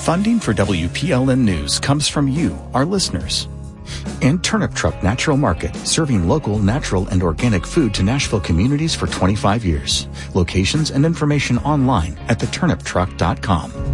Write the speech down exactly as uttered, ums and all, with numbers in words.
Funding for W P L N News comes from you, our listeners. And Turnip Truck Natural Market, serving local, natural, and organic food to Nashville communities for twenty-five years. Locations and information online at the turnip truck dot com.